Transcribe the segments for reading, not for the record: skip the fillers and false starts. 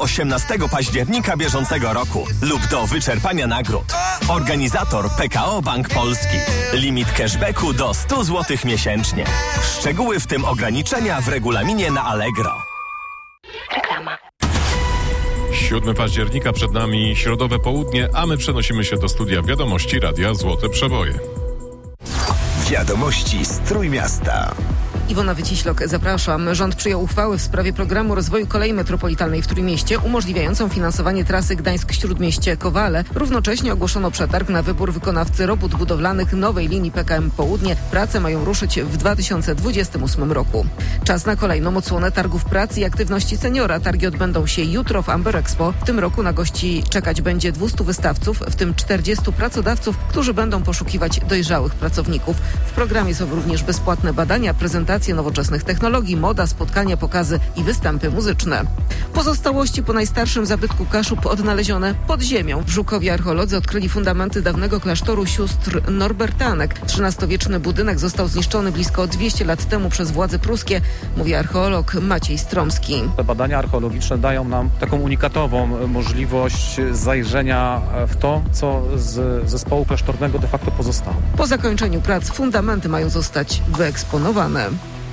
18 października bieżącego roku lub do wyczerpania nagród. Organizator PKO Bank Polski. Limit cashbacku do 100 zł miesięcznie. Szczegóły, w tym ograniczenia, w regulaminie na Allegro. Reklama. 7 października przed nami środowe południe, a my przenosimy się do studia Wiadomości Radia Złote Przeboje. Wiadomości z Trójmiasta. Iwona Wyciślok, zapraszam. Rząd przyjął uchwałę w sprawie programu rozwoju kolei metropolitalnej w Trójmieście umożliwiającą finansowanie trasy Gdańsk-Śródmieście-Kowale. Równocześnie ogłoszono przetarg na wybór wykonawcy robót budowlanych nowej linii PKM Południe. Prace mają ruszyć w 2028 roku. Czas na kolejną odsłonę targów pracy i aktywności seniora. Targi odbędą się jutro w Amber Expo. W tym roku na gości czekać będzie 200 wystawców, w tym 40 pracodawców, którzy będą poszukiwać dojrzałych pracowników. W programie są również bezpłatne badania, prezentacje nowoczesnych technologii, moda, spotkania, pokazy i występy muzyczne. Pozostałości po najstarszym zabytku Kaszub odnalezione pod ziemią. W Żukowie archeolodzy odkryli fundamenty dawnego klasztoru sióstr Norbertanek. XIII-wieczny budynek został zniszczony blisko 200 lat temu przez władze pruskie, mówi archeolog Maciej Stromski. Te badania archeologiczne dają nam taką unikatową możliwość zajrzenia w to, co z zespołu klasztornego de facto pozostało. Po zakończeniu prac fundamenty mają zostać wyeksponowane.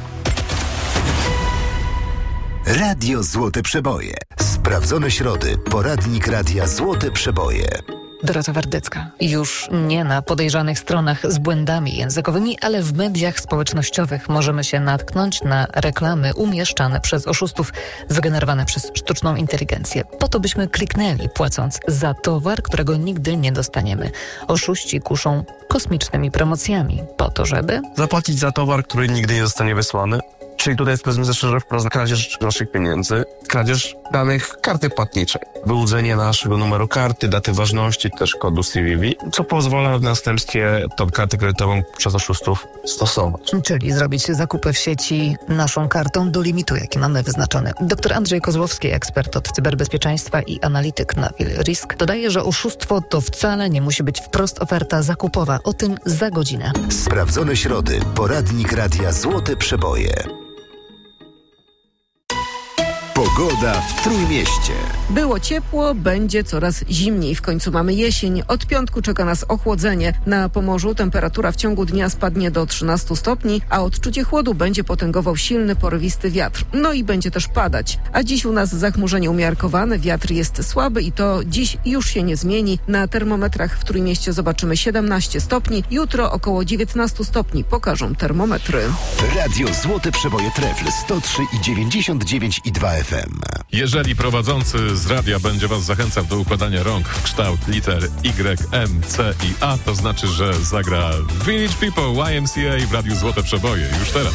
Radio Złote Przeboje. Sprawdzone środy. Poradnik Radia Złote Przeboje. Dorota Wardecka. Już nie na podejrzanych stronach z błędami językowymi, ale w mediach społecznościowych możemy się natknąć na reklamy umieszczane przez oszustów, wygenerowane przez sztuczną inteligencję. Po to byśmy kliknęli, płacąc za towar, którego nigdy nie dostaniemy. Oszuści kuszą kosmicznymi promocjami, po to, żeby zapłacić za towar, który nigdy nie zostanie wysłany. Czyli tutaj powiedzmy szczerze wprost kradzież naszych pieniędzy, kradzież danych karty płatniczej, wyłudzenie naszego numeru karty, daty ważności, też kodu CVV, co pozwala w następstwie tą kartę kredytową przez oszustów stosować. Czyli zrobić zakupy w sieci naszą kartą do limitu, jaki mamy wyznaczony. Dr Andrzej Kozłowski, ekspert od cyberbezpieczeństwa i analityk na Risk, dodaje, że oszustwo to wcale nie musi być wprost oferta zakupowa. O tym za godzinę. Sprawdzone środy. Poradnik Radia Złote Przeboje. Pogoda w Trójmieście. Było ciepło, będzie coraz zimniej. W końcu mamy jesień. Od piątku czeka nas ochłodzenie. Na Pomorzu temperatura w ciągu dnia spadnie do 13 stopni, a odczucie chłodu będzie potęgował silny, porywisty wiatr. No i będzie też padać. A dziś u nas zachmurzenie umiarkowane, wiatr jest słaby i to dziś już się nie zmieni. Na termometrach w Trójmieście zobaczymy 17 stopni. Jutro około 19 stopni pokażą termometry. Radio Złote Przeboje Trefl 103,99,2 FM. Jeżeli prowadzący z radia będzie was zachęcał do układania rąk w kształt liter Y, M, C i A, to znaczy, że zagra Village People YMCA w Radiu Złote Przeboje już teraz.